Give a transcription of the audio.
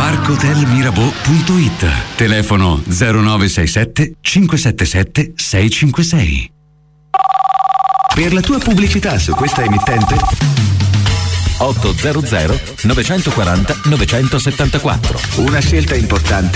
parkhotelmirabeau.it. Telefono 0967 577 656. Per la tua pubblicità su questa emittente 800 940 974. Una scelta importante